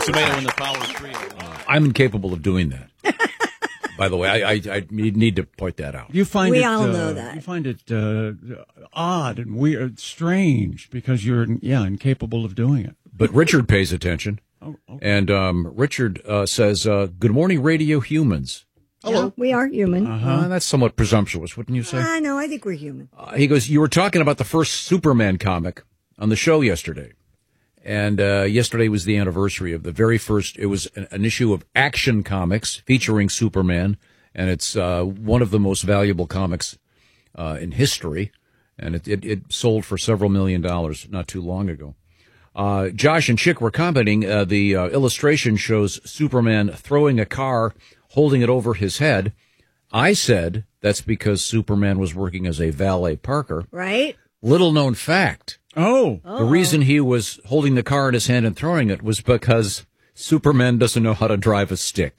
tomato in the Fowler trio. I'm incapable of doing that. By the way, I need to point that out. We all know that. You find it odd and weird, strange, because you're incapable of doing it. But Richard pays attention. Oh, okay. And Richard says, "Good morning, radio humans." Hello. Yeah, we are human. That's somewhat presumptuous, wouldn't you say? No, I think we're human. He goes, "You were talking about the first Superman comic on the show yesterday. And yesterday was the anniversary of the very first. It was an issue of Action Comics featuring Superman, and it's one of the most valuable comics in history. And it sold for several $1 million not too long ago. Josh and Chick were commenting. The illustration shows Superman throwing a car, holding it over his head. I said that's because Superman was working as a valet parker. Right. Little known fact. The reason he was holding the car in his hand and throwing it was because Superman doesn't know how to drive a stick.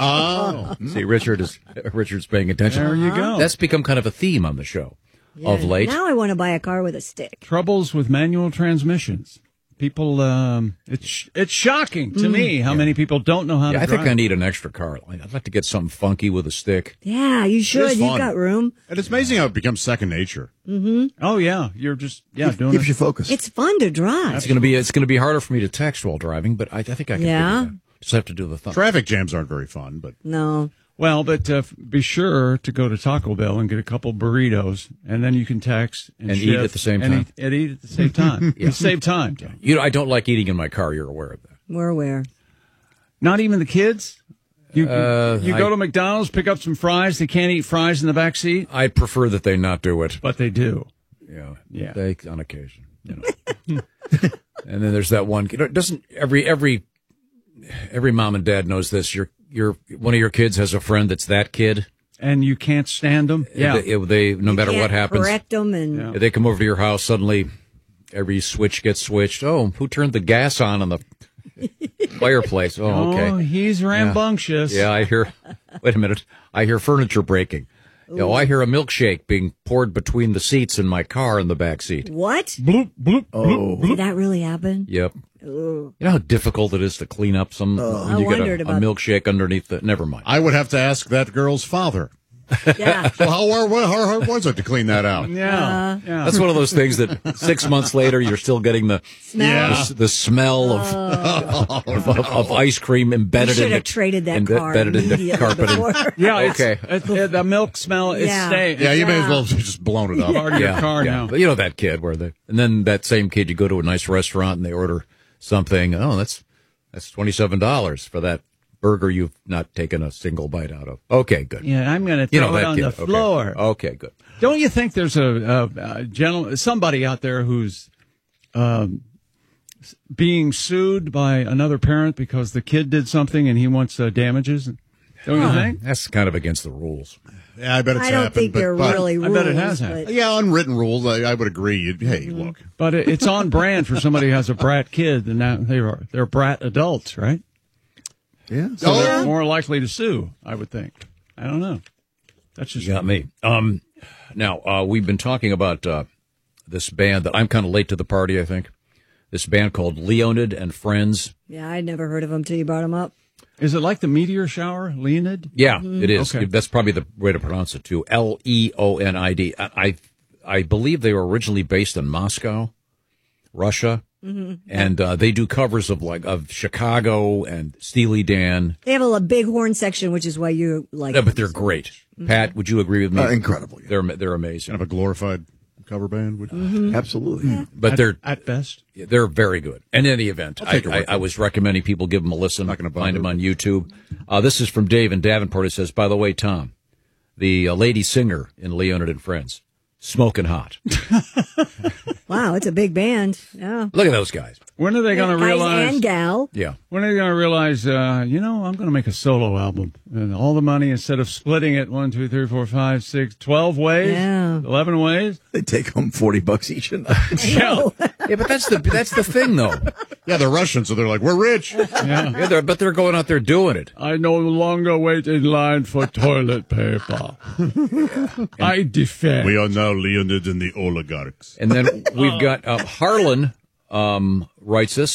See, Richard's paying attention. There you go. That's become kind of a theme on the show of late. Now I want to buy a car with a stick. Troubles with manual transmissions. People, it's shocking to me how many people don't know how to drive. I think I need an extra car. I'd like to get something funky with a stick. Yeah, you should. You've got room. And it's amazing how it becomes second nature. Mm-hmm. Oh, yeah. You're just, doing it. Keeps you focused. It's fun to drive. It's going to be harder for me to text while driving, but I think I can do that. Just have to do the thumb. Traffic jams aren't very fun, but... No. Well, but be sure to go to Taco Bell and get a couple burritos, and then you can text and eat at the same time. And eat at the same time. You save time. I don't like eating in my car. You're aware of that. We're aware. Not even the kids? You go to McDonald's, pick up some fries. They can't eat fries in the back seat? I'd prefer that they not do it. But they do. Yeah. They, on occasion. And then there's that one. Doesn't every mom and dad knows this? One of your kids has a friend that's that kid, and you can't stand them. Yeah, they no matter what happens, correct them, and they come over to your house. Suddenly, every switch gets switched. Oh, who turned the gas on the fireplace? Oh, okay. Oh, he's rambunctious. Yeah, I hear. Wait a minute. I hear furniture breaking. I hear a milkshake being poured between the seats in my car in the back seat. What? Bloop, bloop, bloop, bloop. Did that really happen? Yep. Ooh. You know how difficult it is to clean up when you get a milkshake underneath the... Never mind. I would have to ask that girl's father. Yeah. So how hard was it to clean that out? Yeah. That's one of those things that 6 months later you're still getting the smell of ice cream embedded in it. You should have traded that car into carpeting. The milk smell is staying. Yeah, you may as well have just blown it up. Part of your car now. But you know that kid and then that same kid, you go to a nice restaurant and they order something. Oh, that's $27 for that burger you've not taken a single bite out of. Okay, good. Yeah, I'm going to throw it on the floor. Okay, good. Don't you think there's a gentleman, somebody out there who's being sued by another parent because the kid did something and he wants damages? Don't you think? That's kind of against the rules. Yeah, I bet it's happened. I don't think they're really rules. I bet it has happened. Yeah, unwritten rules, I would agree. Hey, look. But it's on brand for somebody who has a brat kid, and now they're brat adults, right? Yeah. So they're more likely to sue, I would think. I don't know. That's just... You got me. Now, we've been talking about this band that I'm kind of late to the party, I think. This band called Leonid and Friends. Yeah, I'd never heard of them till you brought them up. Is it like the meteor shower, Leonid? Yeah, it is. Okay. That's probably the way to pronounce it, too. Leonid. I believe they were originally based in Moscow, Russia. Mm-hmm. And they do covers of Chicago and Steely Dan. They have a big horn section, which is why you like them. But they're great. Mm-hmm. Pat, would you agree with me? Incredible. Yeah. They're amazing. Kind of a glorified cover band. Absolutely. Yeah. But they're at best. They're very good. And in the event, I was recommending people give them a listen. Not gonna find them on YouTube. This is from Dave in Davenport. It says, by the way, Tom, the lady singer in Leonid and Friends, smoking hot. Wow, it's a big band. Yeah. Look at those guys. When are they going to realize? Guys and gal. Yeah. When are they going to realize, I'm going to make a solo album. And all the money, instead of splitting it 1, 2, 3, 4, 5, 6, 12 ways, 11 ways. They take home $40 each a night. Yeah, but that's the thing, though. Yeah, they're Russian, so they're like, we're rich. Yeah, but they're going out there doing it. I no longer wait in line for toilet paper. I defend. We are now Leonid and the oligarchs. And then we've got Harlan writes this.